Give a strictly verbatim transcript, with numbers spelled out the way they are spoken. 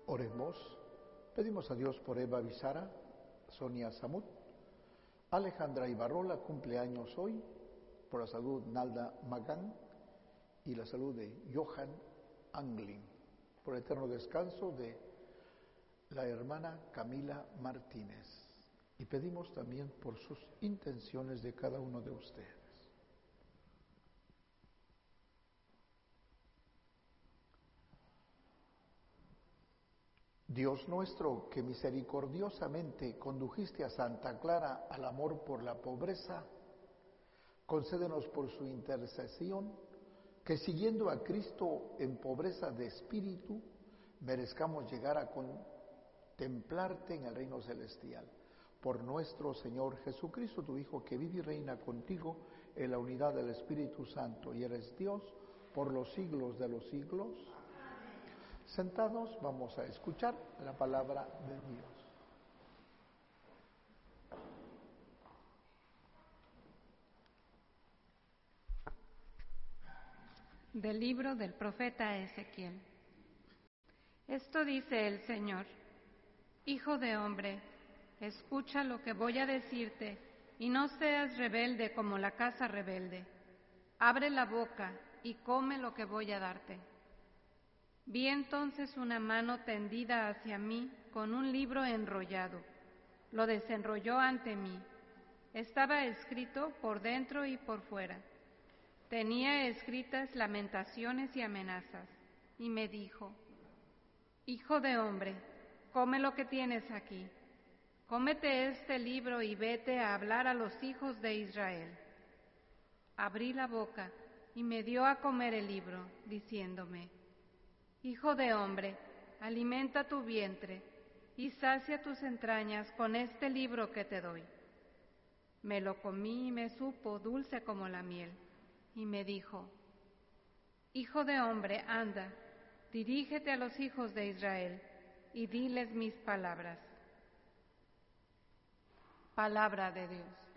Oremos. Pedimos a Dios por Eva Bizara, Sonia Samut, Alejandra Ibarrola, cumpleaños hoy, por la salud Nalda Magán y la salud de Johan Anglin, por el eterno descanso de la hermana Camila Martínez. Y pedimos también por sus intenciones de cada uno de ustedes. Dios nuestro, que misericordiosamente condujiste a Santa Clara al amor por la pobreza, concédenos por su intercesión que siguiendo a Cristo en pobreza de espíritu, merezcamos llegar a contemplarte en el reino celestial. Por nuestro Señor Jesucristo, tu Hijo, que vive y reina contigo en la unidad del Espíritu Santo, y eres Dios por los siglos de los siglos. Sentados, vamos a escuchar la palabra de Dios. Del libro del profeta Ezequiel. Esto dice el Señor: Hijo de hombre, escucha lo que voy a decirte y no seas rebelde como la casa rebelde. Abre la boca y come lo que voy a darte. Vi entonces una mano tendida hacia mí con un libro enrollado. Lo desenrolló ante mí. Estaba escrito por dentro y por fuera. Tenía escritas lamentaciones y amenazas. Y me dijo: Hijo de hombre, come lo que tienes aquí. Cómete este libro y vete a hablar a los hijos de Israel. Abrí la boca y me dio a comer el libro, diciéndome: Hijo de hombre, alimenta tu vientre y sacia tus entrañas con este libro que te doy. Me lo comí y me supo dulce como la miel, y me dijo: Hijo de hombre, anda, dirígete a los hijos de Israel y diles mis palabras. Palabra de Dios.